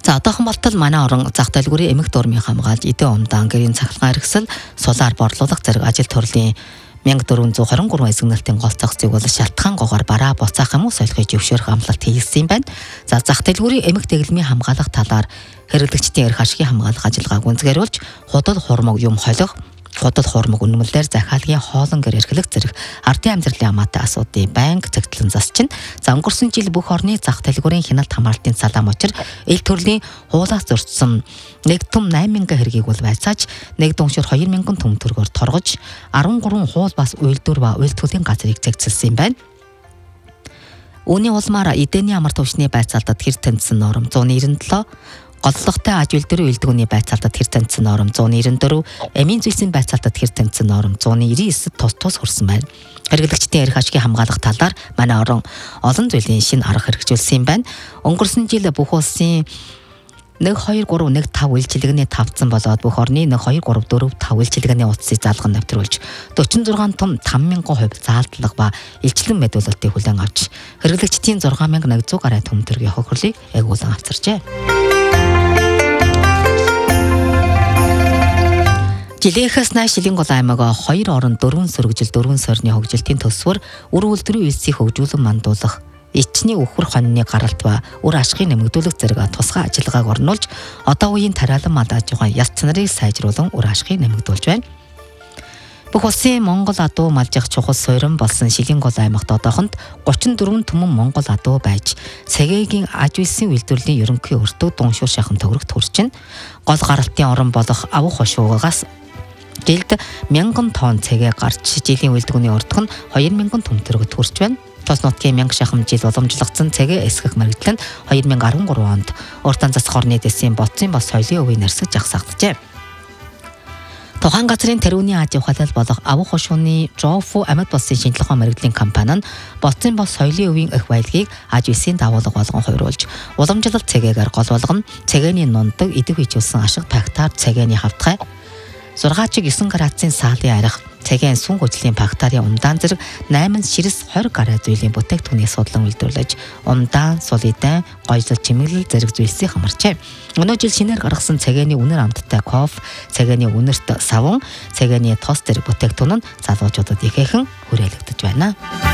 За одоохон болтол манай орон зах дэлгүүрийн эмх дурмын хамгаалж эдийн умдаан гэрийн цахилгаан хэрэгсэл сулаар борлуулах зэрэг ажил төрлийн 1423 эсгэнэлтийн гол зах зээг бол шалтгаангүйгээр бараа буцаах юм уу солихыг зөвшөөрөх амлалт хийсэн юм байна. За зах дэлгүүрийн эмх дэглэмийн хамгаалах талаар хэрэглэгчдийн эрх ашигын хамгаалах ажиллагааг үндэслэж худал хурмаг юм холих худал хуурмаг үнэмлэлээр захиалгын хоолон гэр эрхлэх зэрэг ардын амьдралын хамаатай асуудлыг байнга цэгтлэн засчин. За өнгөрсөн жил бүх орны зах дэлгүүрийн хяналт хамгаалтын салаам учир ил төрлийн хуулаас зөрчсөн нэг том 8,000 хэргийг бол байцааж нэг дүншир 2,000 төм төгрөгөөр торгож 13 хуул бас үйлдвэр ба үйлдвэрлэлийн газрыг цэгцэлсэн юм байна. Үүний улмаар эдэний амар түвшний байцаалтад хэр тэнцсэн норм 197, голлогтой аж үйлдвэрийн үйлдвэрийн байцаалтад хэр тэнцсэн норм 194, эмийн зүйлсийн байцаалтад хэр тэнцсэн норм 199 тус хүрсэн байна. Хэрэглэгчдийн эрх ашигын хамгаалах талаар манай орон олон зүйлийн шинэ арга хэрэгжүүлсэн юм байна. Өнгөрсөн жил бүх улсын 1-2-3-1-5 үйлчилгээний тавцсан болоод бүх орны 1-2-3-4-5 үйлчилгээний утсыг залган навтруулж 46 том 5,000% заалдлага ба илчлэн мэдүүлэлтийг хүлээн авч хэрэглэгчдийн 6,100 гаруй төм төгрөгийн хохирлыг эгүүлэн авчирчээ. Жилийнхээс нааш Шилэн гол аймаг 2 орон 4 сөргөжил 4 сорны хөгжилтийн төсвөр үр үйлдвэрийн үйлсийг хөгжүүлэн мандуулах, эчний өвхөр хоньны гаралт ба үр ашигыг нэмэгдүүлэх зэрэг тусгай ажиллагааг орнуулж одоо үеийн тариалан мал аж ахуйн яс цанарыг сайжруулан үр ашигыг нэмэгдүүлж байна. Бүх улсын Монгол адуу малжих чухал суурин болсон Шилэн гол аймагт одоохонд 34 түмэн Монгол адуу байж цэгээгийн аж үйлсийн үйлдвэрлэлийн ерөнхий өртөг дуншуур шахам төгрөгт хүрчин. Гол гаралтын орон болох авах хошуугаас жилд 1000 тонн цэгээ гарч жилийн үйлдвэрийн өртөг нь 2000 төм төгрөгт хүрч байна. Тос нутгийн 1000 шахам жил уламжлагдсан цэгээ эсгэх мэргэжил нь 2013 онд уртан засах орны дэсийн боцын бас соёлын өвийг нарсаж жагсаагджээ. Тухайн газрын тэрүүний аж ахуйлал болох авах хошууны Жофу амьд болсон шинжилгээ мэргэжлийн компани нь боцын бас соёлын өвийн их баялагийг аж үйлсийн дагуулга болгон хувируулж уламжлалт цэгээгээр гол болгоно цэгээний нундаг идэв хийжүүлсэн ашиг пактар цэгээний хавтгай 6-9 градусын саалын арих цэгийн сүн хөжлийн бактери умдаан зэрэг 8 ширс 20 гаруй зүйлийн бүтээгдэхүүнийг судлан үйлдвэрлэж умдаан, сулидан, гоёлол чимэглэл зэрэг зүйлсийг хамарчээ. Өнөө жил шинээр гаргасан цэгийн үнэр амттай кофе, цэгийн үнэрт савун, цэгийн тос зэрэг бүтээгдэхүүн нь залуучуудад ихээхэн хүрээлэгдэж байна.